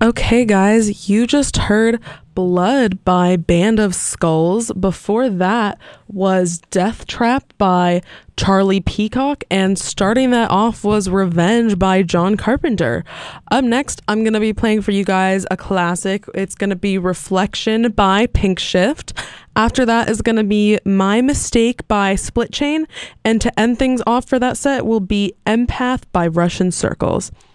Okay, guys, you just heard Blood by Band of Skulls. Before that was Death Trap by Charlie Peacock, and starting that off was Revenge by John Carpenter. Up next, I'm going to be playing for you guys a classic. It's going to be Reflection by Pink Shift. After that is going to be My Mistake by Split Chain, and to end things off for that set will be Empath by Russian Circles.